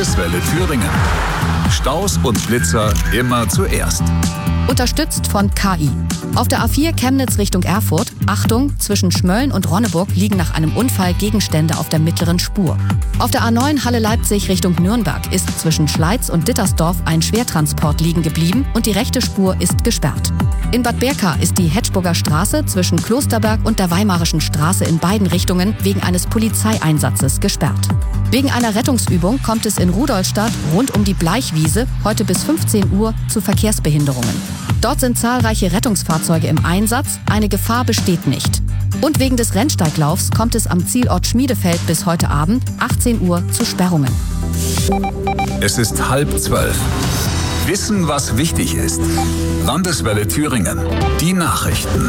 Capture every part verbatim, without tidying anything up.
Landeswelle Thüringen. Staus und Blitzer immer zuerst. Unterstützt von K I. Auf der A vier Chemnitz Richtung Erfurt, Achtung, zwischen Schmölln und Ronneburg liegen nach einem Unfall Gegenstände auf der mittleren Spur. Auf der A neun Halle-Leipzig Richtung Nürnberg ist zwischen Schleiz und Dittersdorf ein Schwertransport liegen geblieben und die rechte Spur ist gesperrt. In Bad Berka ist die Hetschburger Straße zwischen Klosterberg und der Weimarischen Straße in beiden Richtungen wegen eines Polizeieinsatzes gesperrt. Wegen einer Rettungsübung kommt es in Rudolstadt rund um die Bleichwiese heute bis fünfzehn Uhr zu Verkehrsbehinderungen. Dort sind zahlreiche Rettungsfahrzeuge im Einsatz, eine Gefahr besteht nicht. Und wegen des Rennsteiglaufs kommt es am Zielort Schmiedefeld bis heute Abend achtzehn Uhr zu Sperrungen. Es ist halb zwölf. Wissen, was wichtig ist. Landeswelle Thüringen. Die Nachrichten.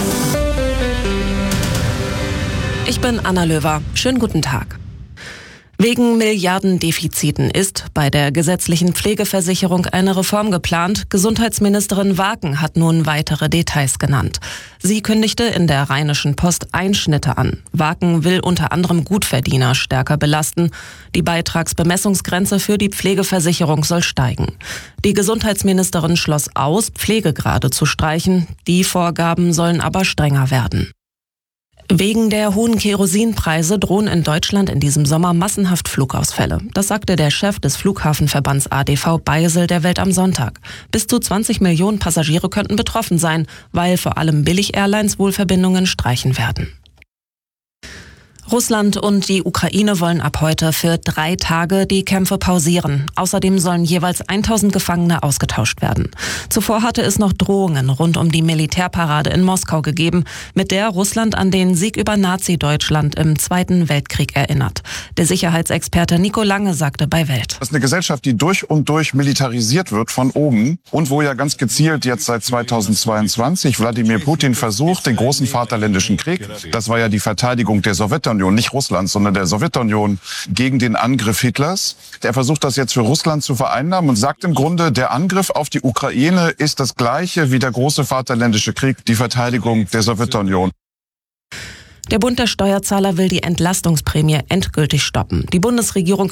Ich bin Anna Löwer. Schönen guten Tag. Wegen Milliardendefiziten ist bei der gesetzlichen Pflegeversicherung eine Reform geplant. Gesundheitsministerin Waken hat nun weitere Details genannt. Sie kündigte in der Rheinischen Post Einschnitte an. Waken will unter anderem Gutverdiener stärker belasten. Die Beitragsbemessungsgrenze für die Pflegeversicherung soll steigen. Die Gesundheitsministerin schloss aus, Pflegegrade zu streichen. Die Vorgaben sollen aber strenger werden. Wegen der hohen Kerosinpreise drohen in Deutschland in diesem Sommer massenhaft Flugausfälle. Das sagte der Chef des Flughafenverbands A D V Beisel der Welt am Sonntag. Bis zu zwanzig Millionen Passagiere könnten betroffen sein, weil vor allem Billig-Airlines wohl Verbindungen streichen werden. Russland und die Ukraine wollen ab heute für drei Tage die Kämpfe pausieren. Außerdem sollen jeweils tausend Gefangene ausgetauscht werden. Zuvor hatte es noch Drohungen rund um die Militärparade in Moskau gegeben, mit der Russland an den Sieg über Nazi-Deutschland im Zweiten Weltkrieg erinnert. Der Sicherheitsexperte Nico Lange sagte bei Welt: Das ist eine Gesellschaft, die durch und durch militarisiert wird von oben und wo ja ganz gezielt jetzt seit zweitausendzweiundzwanzig Wladimir Putin versucht, den großen Vaterländischen Krieg, das war ja die Verteidigung der Sowjetunion, nicht Russlands, sondern der Sowjetunion gegen den Angriff Hitlers. Der versucht das jetzt für Russland zu vereinnahmen und sagt im Grunde, der Angriff auf die Ukraine ist das gleiche wie der große Vaterländische Krieg, die Verteidigung der Sowjetunion. Der Bund der Steuerzahler will die Entlastungsprämie endgültig stoppen. Die Bundesregierung